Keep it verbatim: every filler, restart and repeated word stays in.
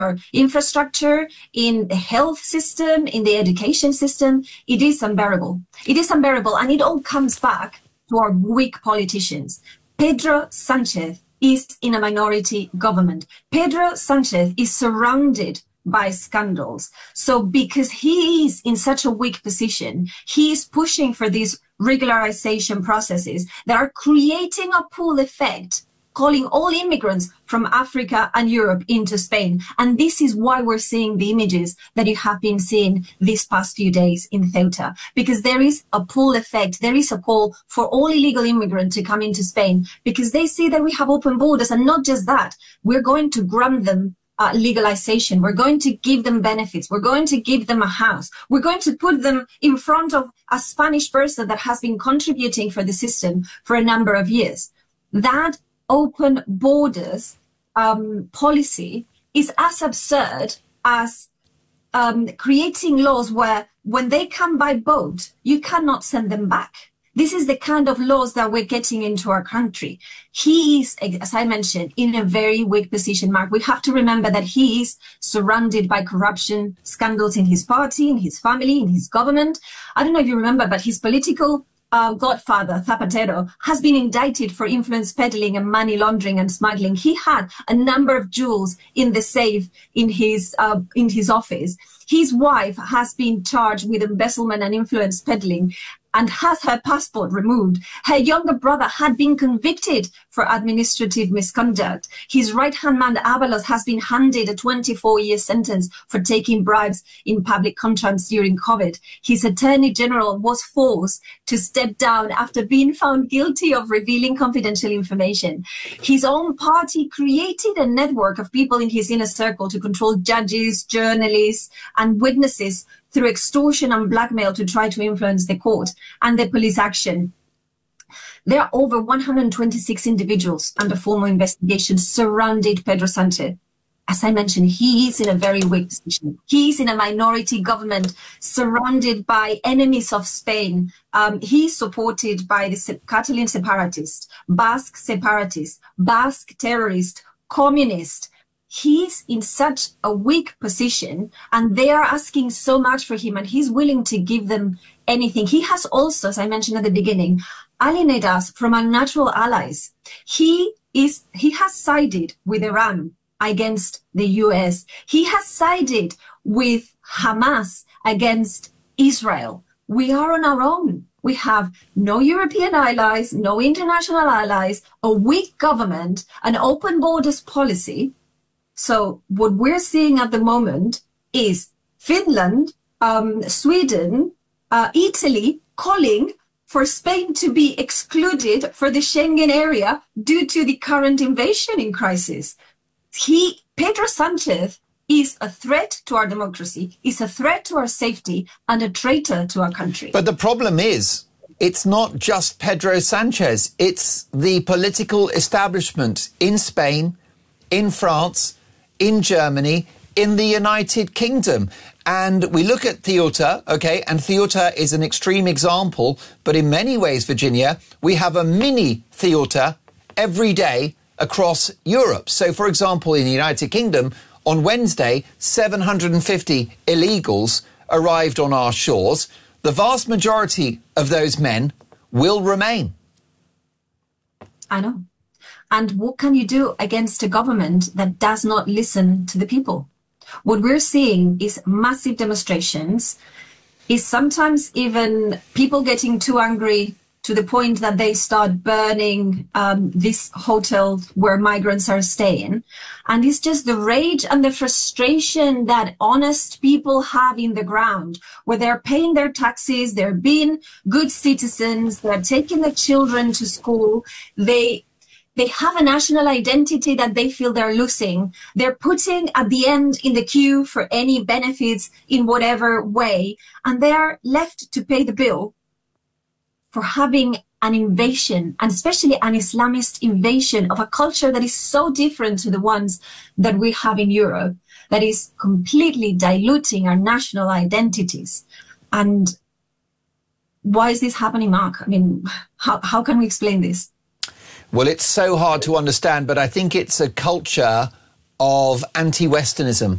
infrastructure, in the health system, in the education system. It is unbearable. It is unbearable, and it all comes back to our weak politicians. Pedro Sanchez is in a minority government. Pedro Sanchez is surrounded by scandals. So because he is in such a weak position, he is pushing for these regularization processes that are creating a pull effect, calling all immigrants from Africa and Europe into Spain. And this is why we're seeing the images that you have been seeing these past few days in Ceuta, because there is a pull effect. There is a call for all illegal immigrants to come into Spain because they see that we have open borders. And not just that, we're going to grant them Uh, legalization. We're going to give them benefits. We're going to give them a house. We're going to put them in front of a Spanish person that has been contributing for the system for a number of years. That open borders um, policy is as absurd as um, creating laws where when they come by boat, you cannot send them back. This is the kind of laws that we're getting into our country. He is, as I mentioned, in a very weak position, Mark. We have to remember that he is surrounded by corruption scandals in his party, in his family, in his government. I don't know if you remember, but his political uh, godfather, Zapatero, has been indicted for influence peddling and money laundering and smuggling. He had a number of jewels in the safe in his, uh, in his office. His wife has been charged with embezzlement and influence peddling and has her passport removed. Her younger brother had been convicted for administrative misconduct. His right-hand man, Avalos, has been handed a twenty-four year sentence for taking bribes in public contracts during COVID. His attorney general was forced to step down after being found guilty of revealing confidential information. His own party created a network of people in his inner circle to control judges, journalists, and witnesses through extortion and blackmail to try to influence the court and the police action. There are over one hundred twenty-six individuals under formal investigation surrounded Pedro Sanchez. As I mentioned, he is in a very weak position. He is in a minority government surrounded by enemies of Spain. Um, he is supported by the Catalan separatists, Basque separatists, Basque terrorists, communists. He's in such a weak position and they are asking so much for him and he's willing to give them anything. He has also, as I mentioned at the beginning, alienated us from our natural allies. He is, he has sided with Iran against the U S. He has sided with Hamas against Israel. We are on our own. We have no European allies, no international allies, a weak government, an open borders policy. So what we're seeing at the moment is Finland, um, Sweden, uh, Italy calling for Spain to be excluded for the Schengen area due to the current invasion in crisis. He, Pedro Sanchez, is a threat to our democracy, is a threat to our safety, and a traitor to our country. But the problem is, it's not just Pedro Sanchez, it's the political establishment in Spain, in France, in Germany, in the United Kingdom. And we look at Ceuta, OK, and Ceuta is an extreme example, but in many ways, Virginia, we have a mini Ceuta every day across Europe. So, for example, in the United Kingdom, on Wednesday, seven hundred fifty illegals arrived on our shores. The vast majority of those men will remain. I know. And what can you do against a government that does not listen to the people? What we're seeing is massive demonstrations, is sometimes even people getting too angry to the point that they start burning um, this hotel where migrants are staying. And it's just the rage and the frustration that honest people have in the ground, where they're paying their taxes, they're being good citizens, they're taking their children to school, they They have a national identity that they feel they're losing. They're putting at the end in the queue for any benefits in whatever way, and they are left to pay the bill for having an invasion, and especially an Islamist invasion of a culture that is so different to the ones that we have in Europe, that is completely diluting our national identities. And why is this happening, Mark? I mean, how, how can we explain this? Well, it's so hard to understand, but I think it's a culture of anti-Westernism.